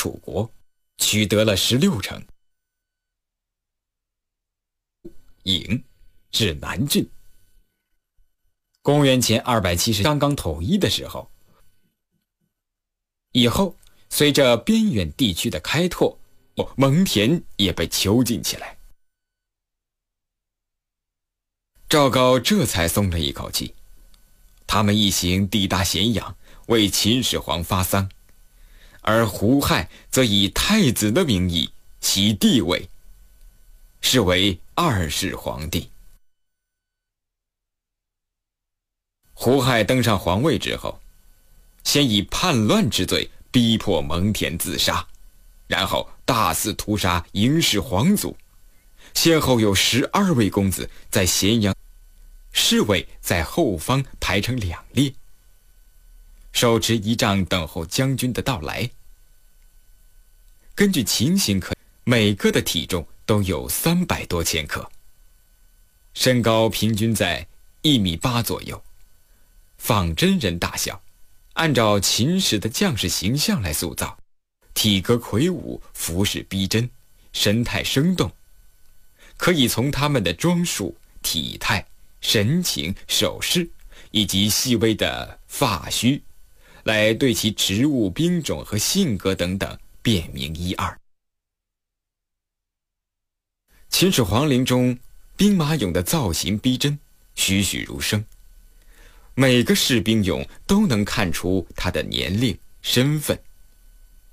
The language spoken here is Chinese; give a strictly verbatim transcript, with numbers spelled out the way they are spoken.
楚国，取得了十六城。郢至南郡。公元前二百七十刚刚统一的时候，以后随着边远地区的开拓，蒙恬也被囚禁起来。赵高这才松了一口气，他们一行抵达咸阳，为秦始皇发丧，而胡亥则以太子的名义袭帝位，是为二世皇帝。胡亥登上皇位之后，先以叛乱之罪逼迫蒙恬自杀，然后大肆屠杀嬴氏皇族，先后有十二位公子在咸阳，侍卫在后方排成两列，手持仪仗等候将军的到来。根据情形可，每个的体重都有三百多千克，身高平均在一米八左右，仿真人大小，按照秦时的将士形象来塑造，体格魁梧，服饰逼真，神态生动，可以从他们的装束、体态、神情、手势以及细微的发须，来对其职务、兵种和性格等等辨明一二。秦始皇陵中兵马俑的造型逼真，栩栩如生，每个士兵俑都能看出他的年龄、身份，